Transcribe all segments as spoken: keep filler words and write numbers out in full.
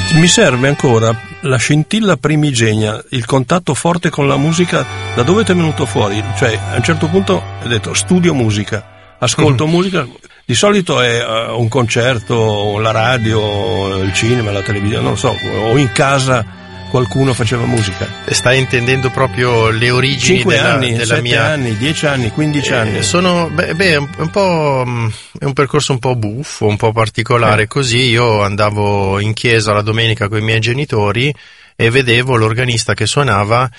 Mi serve ancora la scintilla primigenia, il contatto forte con la musica. Da dove ti è venuto fuori? Cioè, a un certo punto hai detto studio musica, ascolto mm-hmm. musica. Di solito è uh, un concerto, la radio, il cinema, la televisione, non lo so, o in casa qualcuno faceva musica. Stai intendendo proprio le origini cinque della, anni, della sette mia... anni, dieci anni, quindici eh, anni. Sono, beh, beh un po', è un percorso un po' buffo, un po' particolare, eh. Così io andavo in chiesa la domenica con i miei genitori e vedevo l'organista che suonava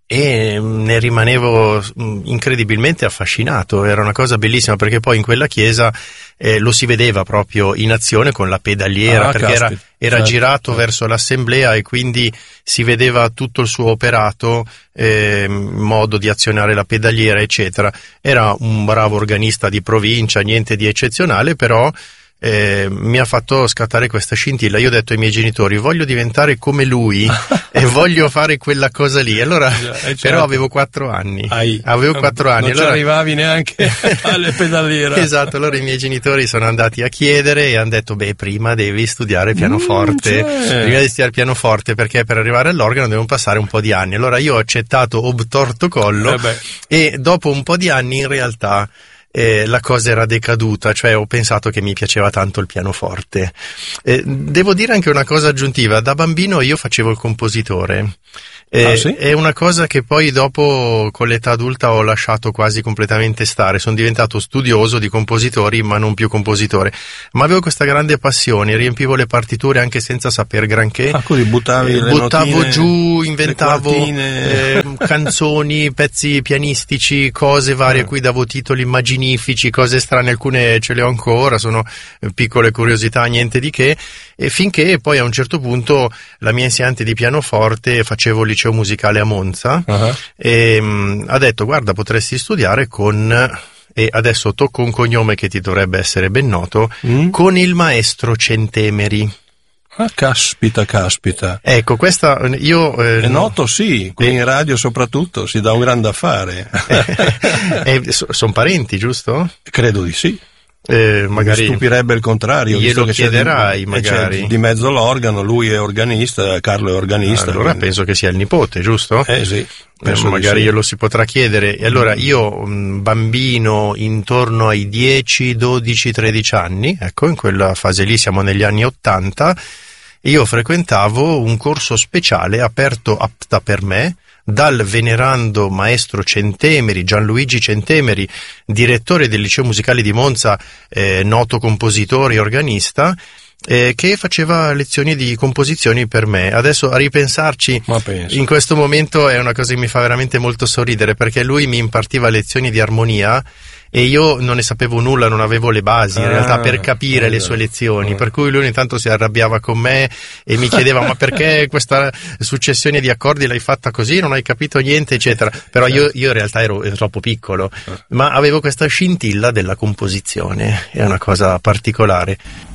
e ne rimanevo incredibilmente affascinato. Era una cosa bellissima, perché poi in quella chiesa eh, lo si vedeva proprio in azione con la pedaliera, ah, perché caspita, era, era certo, girato certo. verso l'assemblea e quindi si vedeva tutto il suo operato, eh, modo di azionare la pedaliera eccetera. Era un bravo organista di provincia, niente di eccezionale, però Eh, mi ha fatto scattare questa scintilla. Io ho detto ai miei genitori: voglio diventare come lui e voglio fare quella cosa lì. Allora, eh, certo. Però avevo quattro anni. Ai, avevo quattro anni. Non allora... ci arrivavi neanche alle pedaliere. Esatto, allora i miei genitori sono andati a chiedere e hanno detto: beh, prima devi studiare pianoforte. Mm, cioè. Prima di studiare pianoforte, perché per arrivare all'organo devono passare un po' di anni. Allora io ho accettato obtorto collo eh e dopo un po' di anni in realtà Eh, la cosa era decaduta, cioè ho pensato che mi piaceva tanto il pianoforte. Eh, devo dire anche una cosa aggiuntiva: da bambino io facevo il compositore. Eh, ah, sì? È una cosa che poi dopo con l'età adulta ho lasciato quasi completamente stare. Sono diventato studioso di compositori ma non più compositore, ma avevo questa grande passione, riempivo le partiture anche senza saper granché. Ah, così buttavi eh, le buttavo notine, giù, inventavo eh, canzoni, pezzi pianistici, cose varie a cui davo titoli magnifici, cose strane, alcune ce le ho ancora, sono piccole curiosità, niente di che, e finché poi a un certo punto la mia insegnante di pianoforte, facevo il liceo musicale a Monza, uh-huh. e um, ha detto: guarda, potresti studiare con, e adesso tocco un cognome che ti dovrebbe essere ben noto, mm. con il maestro Centemeri. Ah, caspita, caspita. Ecco, questa io... Eh, è noto, sì, qui eh, in radio soprattutto, si dà un grande affare. eh, eh, so, sono parenti, giusto? Credo di sì. Eh, magari mi stupirebbe il contrario, glielo visto che chiederai, c'è di, magari c'è di mezzo l'organo, lui è organista, Carlo è organista. Allora quindi penso che sia il nipote, giusto? Eh sì. Eh, magari sì. glielo si potrà chiedere. E allora io, bambino, intorno ai dieci, dodici, tredici anni, ecco, in quella fase lì, siamo negli anni ottanta, io frequentavo un corso speciale aperto apta per me dal venerando maestro Centemeri, Gianluigi Centemeri, direttore del liceo musicale di Monza, eh, noto compositore e organista, eh, che faceva lezioni di composizioni per me. Adesso a ripensarci, in questo momento è una cosa che mi fa veramente molto sorridere, perché lui mi impartiva lezioni di armonia e io non ne sapevo nulla, non avevo le basi in ah, realtà per capire eh, le sue lezioni, eh. per cui lui ogni tanto si arrabbiava con me e mi chiedeva: ma perché questa successione di accordi l'hai fatta così, non hai capito niente eccetera. Però io, io in realtà ero, ero troppo piccolo, ma avevo questa scintilla della composizione, è una cosa particolare.